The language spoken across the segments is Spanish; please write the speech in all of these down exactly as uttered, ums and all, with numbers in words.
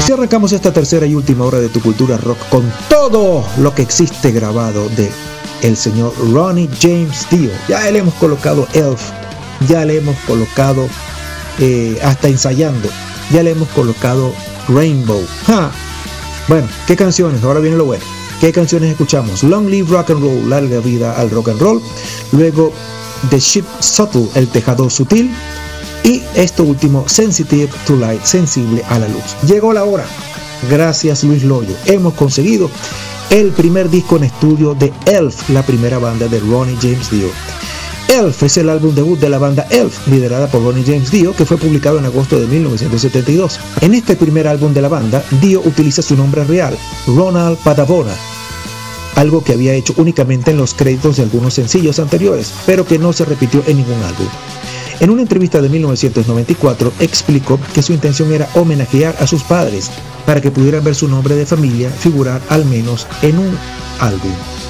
Así arrancamos esta tercera y última hora de Tu Cultura Rock con todo lo que existe grabado de el señor Ronnie James Dio. Ya le hemos colocado Elf, ya le hemos colocado eh, hasta ensayando, ya le hemos colocado Rainbow. ¡Ja! Bueno, ¿qué canciones? Ahora viene lo bueno. ¿Qué canciones escuchamos? Long Live Rock and Roll, larga vida al rock and roll. Luego The Ship Subtle, el tejado sutil. Y esto último, Sensitive to Light, sensible a la luz. Llegó la hora. Gracias Luis Loyo. Hemos conseguido el primer disco en estudio de Elf, la primera banda de Ronnie James Dio. Elf es el álbum debut de la banda Elf, liderada por Ronnie James Dio, que fue publicado en agosto de mil novecientos setenta y dos. En este primer álbum de la banda, Dio utiliza su nombre real, Ronald Padavona, algo que había hecho únicamente en los créditos de algunos sencillos anteriores, pero que no se repitió en ningún álbum. En una entrevista de mil novecientos noventa y cuatro explicó que su intención era homenajear a sus padres para que pudieran ver su nombre de familia figurar al menos en un álbum.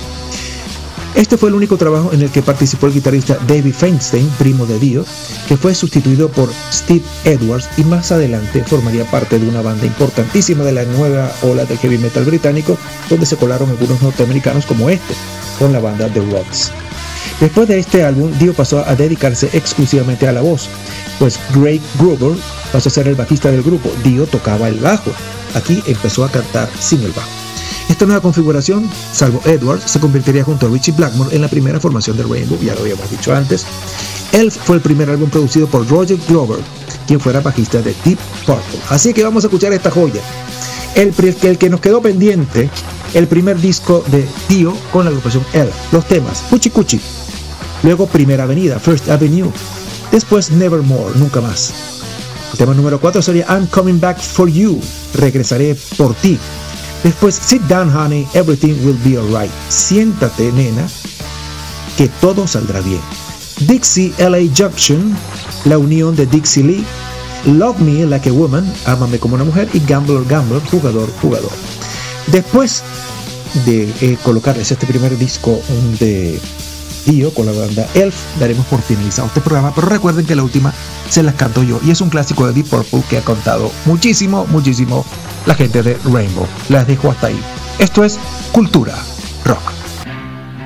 Este fue el único trabajo en el que participó el guitarrista David Feinstein, primo de Dio, que fue sustituido por Steve Edwards y más adelante formaría parte de una banda importantísima de la nueva ola del heavy metal británico, donde se colaron algunos norteamericanos como este, con la banda The Rocks. Después de este álbum, Dio pasó a dedicarse exclusivamente a la voz, pues Greg Gruber pasó a ser el bajista del grupo. Dio tocaba el bajo. Aquí empezó a cantar sin el bajo. Esta nueva configuración, salvo Edwards, se convertiría junto a Richie Blackmore en la primera formación de Rainbow, ya lo habíamos dicho antes. Elf fue el primer álbum producido por Roger Glover, quien fuera bajista de Deep Purple. Así que vamos a escuchar esta joya. El, el que nos quedó pendiente, el primer disco de Dio con la agrupación Elf. Los temas, Cuchi Cuchi. Luego Primera Avenida, First Avenue. Después Nevermore, Nunca Más. El tema número cuatro sería I'm Coming Back For You, Regresaré Por Ti. Después Sit Down Honey, Everything Will Be Alright. Siéntate nena, que todo saldrá bien. Dixie L A Junction, la unión de Dixie Lee. Love Me Like a Woman, Ámame como una mujer. Y Gambler Gambler, Jugador Jugador. Después de eh, colocarles este primer disco de Dio con la banda Elf, daremos por finalizado este programa, pero recuerden que la última se las canto yo y es un clásico de Deep Purple que ha contado muchísimo, muchísimo la gente de Rainbow. Las dejo hasta ahí. Esto es Cultura Rock.